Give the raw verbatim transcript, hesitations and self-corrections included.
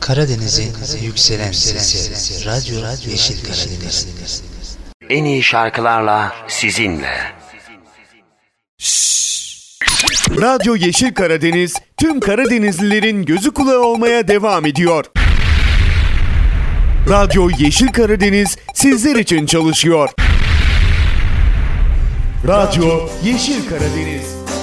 Karadeniz'in yükselen sesi, Radyo Yeşil Karadeniz. En iyi şarkılarla sizinle. Radyo Yeşil Karadeniz, tüm Karadenizlilerin gözü kulağı olmaya devam ediyor. Radyo Yeşil Karadeniz sizler için çalışıyor. Radyo Yeşil Karadeniz.